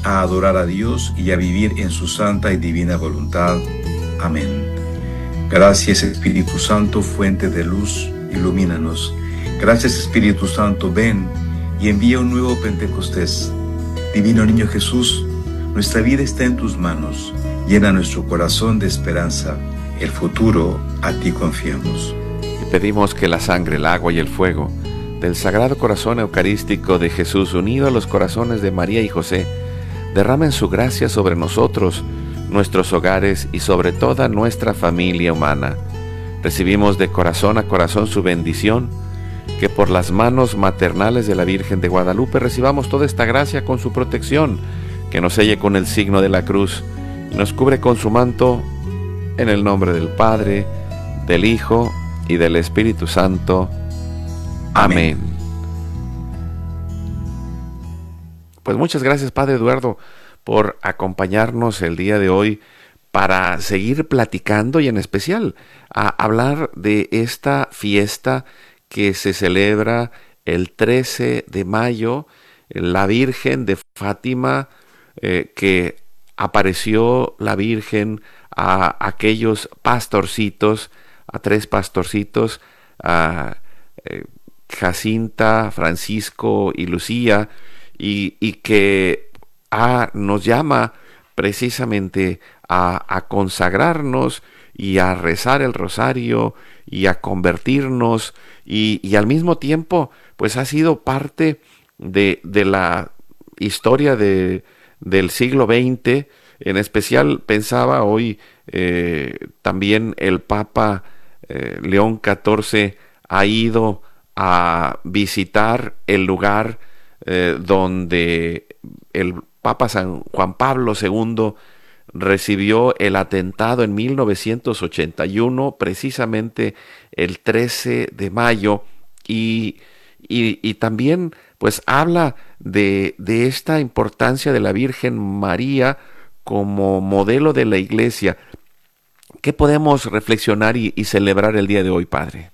a adorar a Dios y a vivir en su santa y divina voluntad. Amén. Gracias, Espíritu Santo, fuente de luz, ilumínanos. Gracias, Espíritu Santo, ven y envía un nuevo Pentecostés. Divino Niño Jesús, nuestra vida está en tus manos. Llena nuestro corazón de esperanza. El futuro a ti confiamos. Y pedimos que la sangre, el agua y el fuego del Sagrado Corazón Eucarístico de Jesús, unido a los corazones de María y José, derramen su gracia sobre nosotros, nuestros hogares y sobre toda nuestra familia humana. Recibimos de corazón a corazón su bendición, que por las manos maternales de la Virgen de Guadalupe recibamos toda esta gracia con su protección, que nos selle con el signo de la cruz y nos cubre con su manto, en el nombre del Padre, del Hijo y del Espíritu Santo. Amén. Pues muchas gracias, Padre Eduardo, por acompañarnos el día de hoy para seguir platicando y en especial a hablar de esta fiesta que se celebra el 13 de mayo, la Virgen de Fátima, que apareció la Virgen a aquellos pastorcitos, a 3 pastorcitos, a Jacinta, Francisco y Lucía, y que nos llama precisamente a consagrarnos y a rezar el rosario y a convertirnos, y al mismo tiempo pues ha sido parte de la historia del siglo XX. En especial pensaba hoy, también el Papa León XIV ha ido a visitar el lugar donde el Papa San Juan Pablo II recibió el atentado en 1981, precisamente el 13 de mayo, y también pues habla de esta importancia de la Virgen María como modelo de la Iglesia. ¿Qué podemos reflexionar y celebrar el día de hoy, Padre?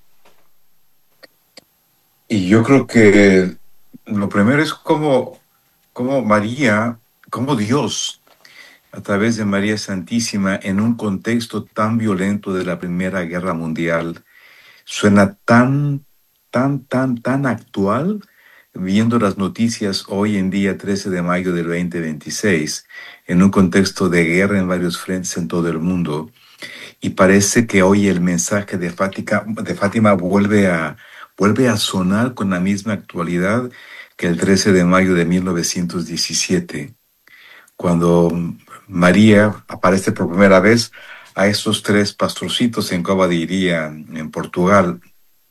Y yo creo que lo primero es cómo María, cómo Dios, a través de María Santísima, en un contexto tan violento de la Primera Guerra Mundial, suena tan actual, viendo las noticias hoy en día, 13 de mayo del 2026, en un contexto de guerra en varios frentes en todo el mundo. Y parece que hoy el mensaje de Fátima vuelve a sonar con la misma actualidad que el 13 de mayo de 1917, cuando María aparece por primera vez a esos 3 pastorcitos en Cova de Iría, en Portugal.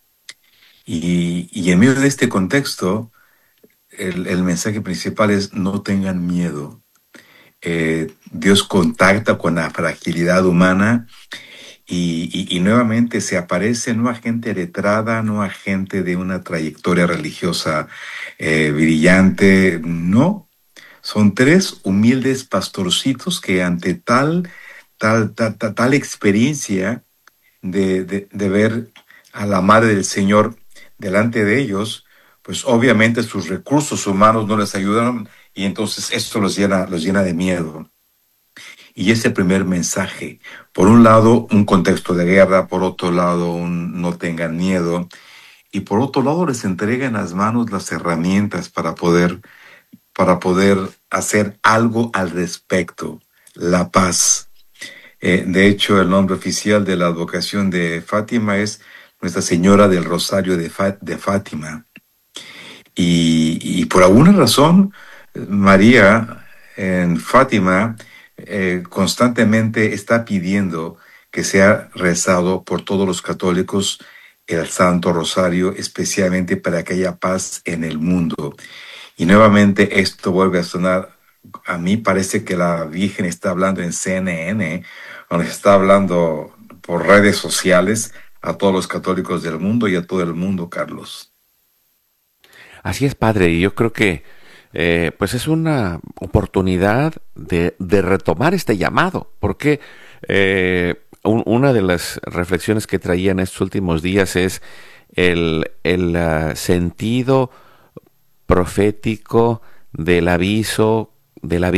Y en medio de este contexto, el mensaje principal es: no tengan miedo. Dios contacta con la fragilidad humana y nuevamente se aparece no a gente letrada, no a gente de una trayectoria religiosa brillante, no. Son 3 humildes pastorcitos que ante tal experiencia de ver a la Madre del Señor delante de ellos, pues obviamente sus recursos humanos no les ayudaron, y entonces esto los llena de miedo. Y ese primer mensaje, por un lado un contexto de guerra, por otro lado un no tengan miedo, y por otro lado les entrega en las manos las herramientas para poder hacer algo al respecto: la paz. De hecho, el nombre oficial de la advocación de Fátima es Nuestra Señora del Rosario de Fátima. Y por alguna razón, María en Fátima constantemente está pidiendo que sea rezado por todos los católicos el Santo Rosario, especialmente para que haya paz en el mundo. Y nuevamente esto vuelve a sonar. A mí parece que la Virgen está hablando en CNN, o nos está hablando por redes sociales a todos los católicos del mundo y a todo el mundo, Carlos. Así es, Padre, y yo creo que pues es una oportunidad de retomar este llamado, porque una de las reflexiones que traía en estos últimos días es el sentido profético del aviso de la